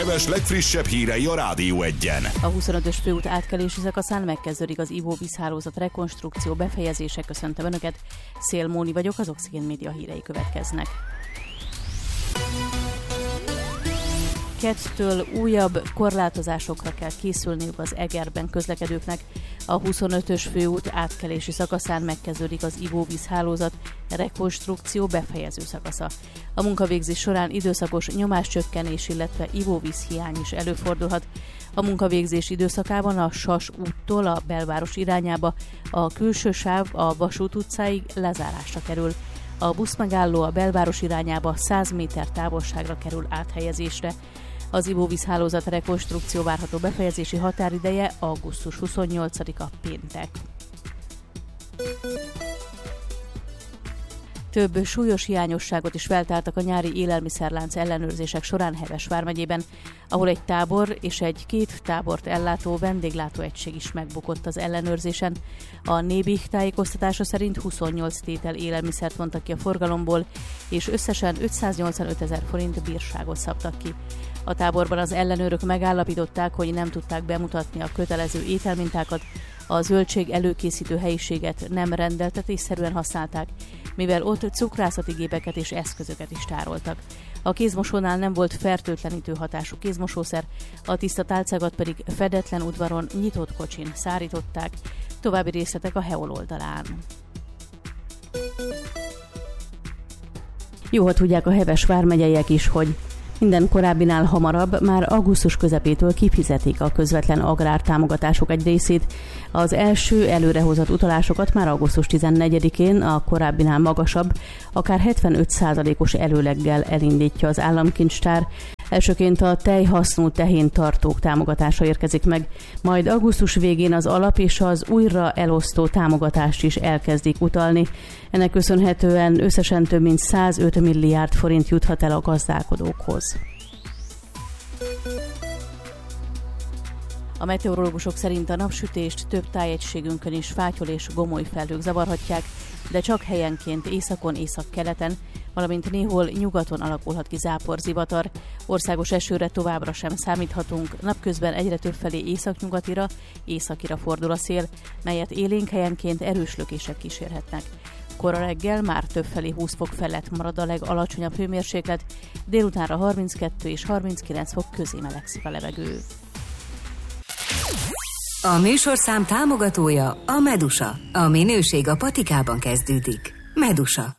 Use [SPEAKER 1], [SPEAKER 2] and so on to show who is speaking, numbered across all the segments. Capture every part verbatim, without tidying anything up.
[SPEAKER 1] Heves legfrissebb hírei a Rádió Egyen.
[SPEAKER 2] A huszonötös főút átkelési szakaszán megkezdődik az ivóvíz hálózat rekonstrukció befejezése. Köszöntöm Önöket, Szél Móni vagyok, az Oxigén Média hírei következnek. Kettől újabb korlátozásokra kell készülniük az Egerben közlekedőknek. A huszonötös főút átkelési szakaszán megkezdődik az ivóvíz hálózat rekonstrukció befejező szakasza. A munkavégzés során időszakos nyomáscsökkenés, illetve ivóvíz hiány is előfordulhat. A munkavégzés időszakában a Sas úttól a belváros irányába a külső sáv a Vasút utcáig lezárásra kerül. A buszmegálló a belváros irányába száz méter távolságra kerül áthelyezésre. Az ivóvíz hálózat rekonstrukció várható befejezési határideje augusztus huszonnyolcadika péntek. Több súlyos hiányosságot is feltártak a nyári élelmiszerlánc ellenőrzések során Heves vármegyében, ahol egy tábor és egy két tábort ellátó vendéglátóegység is megbukott az ellenőrzésen. A Nébih tájékoztatása szerint huszonnyolc tétel élelmiszert vontak ki a forgalomból, és összesen ötszáznyolcvanöt ezer forint bírságot szabtak ki. A táborban az ellenőrök megállapították, hogy nem tudták bemutatni a kötelező ételmintákat, a zöldség előkészítő helyiséget nem rendeltetésszerűen használták, mivel ott cukrászati gépeket és eszközöket is tároltak. A kézmosónál nem volt fertőtlenítő hatású kézmosószer, a tiszta tálcákat pedig fedetlen udvaron nyitott kocsin szárították. További részletek a Heol oldalán. Jó, ha tudják a Heves vármegyeiek is, hogy minden korábbinál hamarabb, már augusztus közepétől kifizetik a közvetlen agrártámogatások egy részét. Az első előrehozott utalásokat már augusztus tizennegyedikén a korábbinál magasabb, akár hetvenöt százalékos előleggel elindítja az államkincstár. Elsőként a tejhasznú tehéntartók támogatása érkezik meg, majd augusztus végén az alap és az újra elosztó támogatást is elkezdik utalni. Ennek köszönhetően összesen több mint százöt milliárd forint juthat el a gazdálkodókhoz. A meteorológusok szerint a napsütést több tájegységünkön is fátyol és gomoly felhők zavarhatják, de csak helyenként északon, északkeleten, valamint néhol nyugaton alakulhat ki záporzivatar. Országos esőre továbbra sem számíthatunk, napközben egyre többfelé északnyugatira, északira fordul a szél, melyet élénk helyenként erős lökések kísérhetnek. Kora reggel már többfelé húsz fok felett marad a legalacsonyabb hőmérséklet, délutánra harminckettő és harminckilenc fok közé melegszik a levegő.
[SPEAKER 3] A műsorszám támogatója a Medusa. A minőség a patikában kezdődik. Medusa.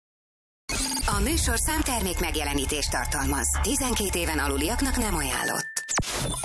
[SPEAKER 3] A műsorszám termék megjelenítést tartalmaz. tizenkét éven aluliaknak nem ajánlott.